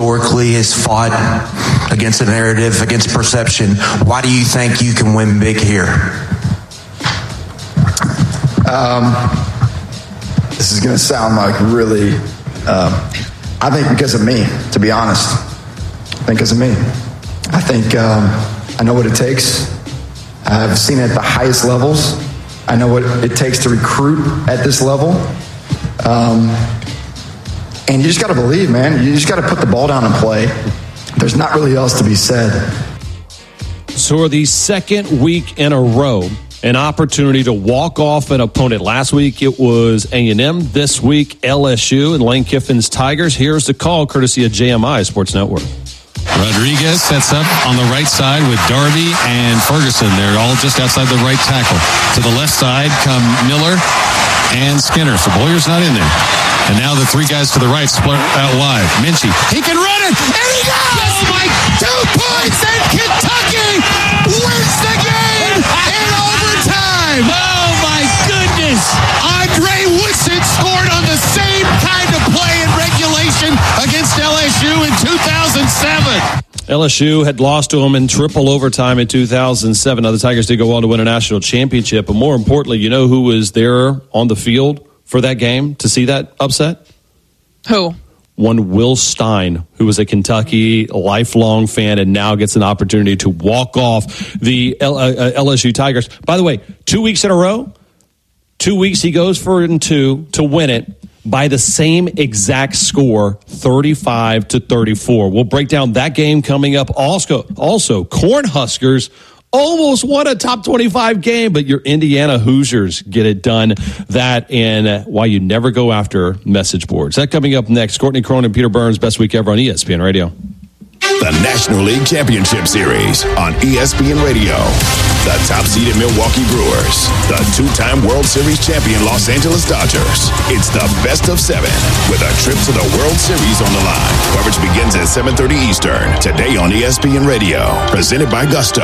historically has fought against a narrative, against perception. Why do you think you can win big here? This is going to sound like really, I think because of me, to be honest. I think because of me. I think I know what it takes. I've seen it at the highest levels. I know what it takes to recruit at this level. And you just got to believe, man. You just got to put the ball down and play. There's not really else to be said. So the second week in a row, an opportunity to walk off an opponent. Last week it was A&M. This week LSU and Lane Kiffin's Tigers. Here's the call, courtesy of JMI Sports Network. Rodriguez sets up on the right side with Darby and Ferguson. They're all just outside the right tackle. To the left side come Miller and Skinner. So Boyer's not in there. And now the three guys to the right split out wide. Minchie, he can run it, and he goes! Oh my, 2 points, and Kentucky wins the game in overtime! Oh my goodness! Andre Woodson scored on the same kind of play in regulation against LSU in 2007. LSU had lost to them in triple overtime in 2007. Now the Tigers did go on to win a national championship, but more importantly, you know who was there on the field for that game to see that upset? Who? One Will Stein, who was a Kentucky lifelong fan and now gets an opportunity to walk off the LSU Tigers. By the way, 2 weeks in a row, 2 weeks he goes for it in two to win it by the same exact score, 35-34. We'll break down that game coming up. Also, Cornhuskers almost won a top 25 game, but your Indiana Hoosiers get it done. That and why you never go after message boards. That coming up next. Courtney Crone and Peter Burns, best week ever on ESPN Radio. The National League Championship Series on ESPN Radio. The top-seeded Milwaukee Brewers. The two-time World Series champion Los Angeles Dodgers. It's the best of 7 with a trip to the World Series on the line. Coverage begins at 7:30 Eastern. Today on ESPN Radio. Presented by Gusto.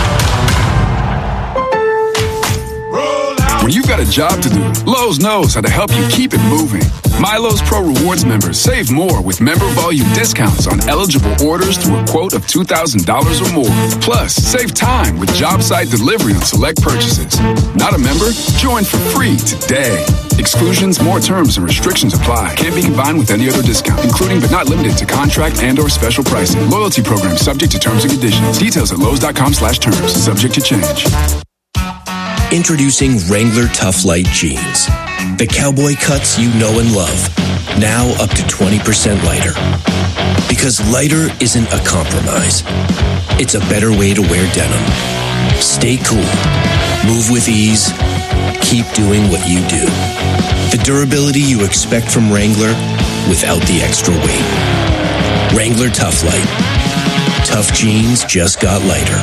When you've got a job to do, Lowe's knows how to help you keep it moving. MyLowe's Pro Rewards members save more with member volume discounts on eligible orders through a quote of $2,000 or more. Plus, save time with job site delivery on select purchases. Not a member? Join for free today. Exclusions, more terms, and restrictions apply. Can't be combined with any other discount, including but not limited to contract and or special pricing. Loyalty program subject to terms and conditions. Details at Lowe's.com/terms. Subject to change. Introducing Wrangler Tough Light Jeans. The cowboy cuts you know and love. Now up to 20% lighter. Because lighter isn't a compromise. It's a better way to wear denim. Stay cool. Move with ease. Keep doing what you do. The durability you expect from Wrangler without the extra weight. Wrangler Tough Light. Tough jeans just got lighter.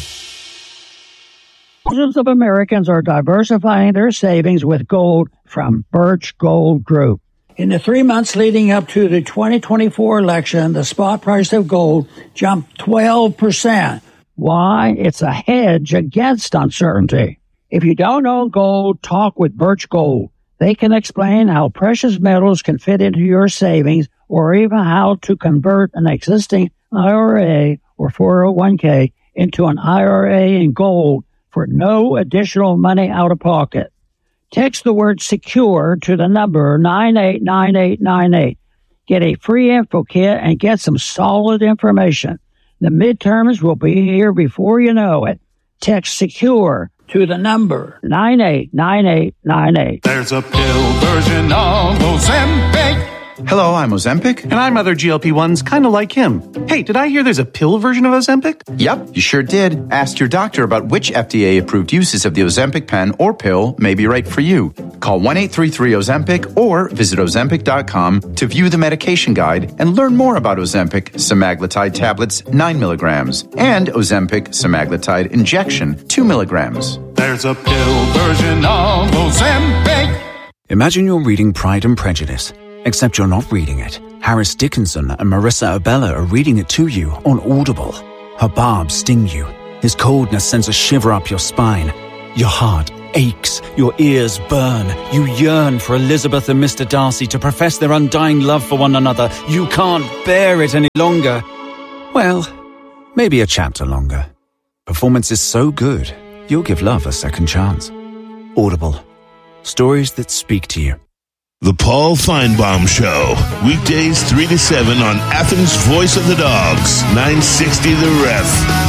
Thousands of Americans are diversifying their savings with gold from Birch Gold Group. In the 3 months leading up to the 2024 election, the spot price of gold jumped 12%. Why? It's a hedge against uncertainty. If you don't own gold, talk with Birch Gold. They can explain how precious metals can fit into your savings or even how to convert an existing IRA or 401k into an IRA in gold for no additional money out of pocket. Text the word secure to the number 989898. Get a free info kit and get some solid information. The midterms will be here before you know it. Text secure to the number 989898. There's a pill version of Ozempic. Hello, I'm Ozempic. And I'm other GLP-1s kind of like him. Hey, did I hear there's a pill version of Ozempic? Yep, you sure did. Ask your doctor about which FDA-approved uses of the Ozempic pen or pill may be right for you. Call 1-833-OZEMPIC or visit Ozempic.com to view the medication guide and learn more about Ozempic semaglutide tablets 9 milligrams and Ozempic semaglutide injection 2 milligrams. There's a pill version of Ozempic. Imagine you're reading Pride and Prejudice. Except you're not reading it. Harris Dickinson and Marissa Abella are reading it to you on Audible. Her barbs sting you. His coldness sends a shiver up your spine. Your heart aches, your ears burn. You yearn for Elizabeth and Mr. Darcy to profess their undying love for one another. You can't bear it any longer. Well, maybe a chapter longer. Performance is so good, you'll give love a second chance. Audible. Stories that speak to you. The Paul Feinbaum Show. Weekdays 3 to 7 on Athens' Voice of the Dogs. 960 The Ref.